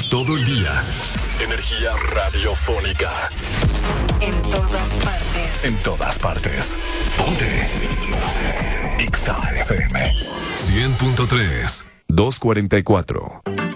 todo el día. Energía radiofónica. En todas partes. En todas partes. Ponte. Exa FM 100.3 244.